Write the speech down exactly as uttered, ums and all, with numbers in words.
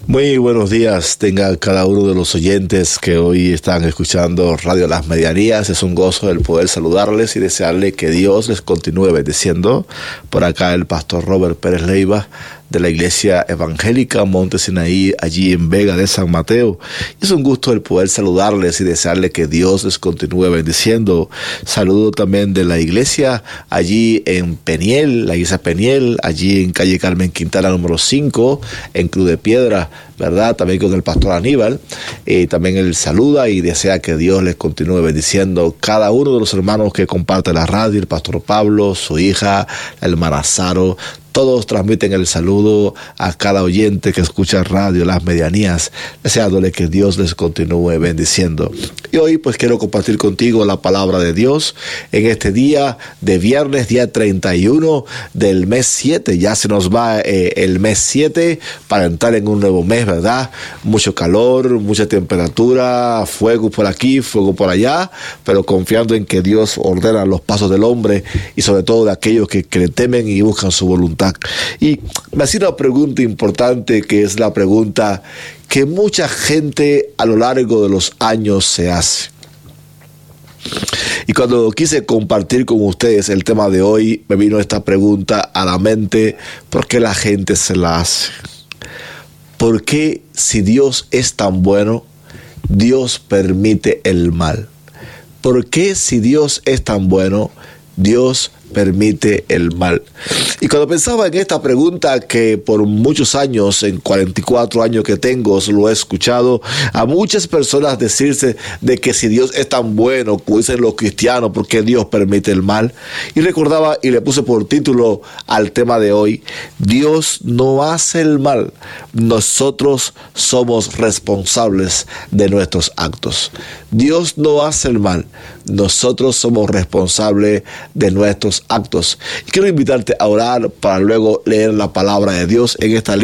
Muy buenos días tenga cada uno de los oyentes que hoy están escuchando Radio Las Medianías. Es un gozo el poder saludarles y desearle que Dios les continúe bendiciendo. Por acá el pastor Robert Pérez Leiva de la Iglesia Evangélica Monte Sinaí, allí en Vega de San Mateo. Es un gusto el poder saludarles y desearle que Dios les continúe bendiciendo. Saludo también de la iglesia allí en Peniel, la iglesia Peniel, allí en calle Carmen Quintana número cinco, en Cruz de Piedra, ¿verdad? También con el pastor Aníbal. Eh, también él saluda y desea que Dios les continúe bendiciendo. Cada uno de los hermanos que comparte la radio, el pastor Pablo, su hija, la hermana Saro, todos transmiten el saludo a cada oyente que escucha Radio Las Medianías, deseándole que Dios les continúe bendiciendo. Y hoy pues quiero compartir contigo la palabra de Dios en este día de viernes, día treinta y uno del mes siete. Ya se nos va eh, el mes siete para entrar en un nuevo mes, ¿verdad? Mucho calor, mucha temperatura, fuego por aquí, fuego por allá, pero confiando en que Dios ordena los pasos del hombre y sobre todo de aquellos que, que le temen y buscan su voluntad. Y me hacía una pregunta importante, que es la pregunta que mucha gente a lo largo de los años se hace. Y cuando quise compartir con ustedes el tema de hoy, me vino esta pregunta a la mente: ¿por qué la gente se la hace? ¿Por qué, si Dios es tan bueno, Dios permite el mal? ¿Por qué, si Dios es tan bueno, Dios permite el mal? Y cuando pensaba en esta pregunta, que por muchos años, en cuarenta y cuatro años que tengo, lo he escuchado a muchas personas decirse de que si Dios es tan bueno, como dicen los cristianos, ¿por qué Dios permite el mal? Y recordaba y le puse por título al tema de hoy: Dios no hace el mal, nosotros somos responsables de nuestros actos. Dios no hace el mal, nosotros somos responsables de nuestros actos. Y quiero invitarte a orar para luego leer la palabra de Dios en esta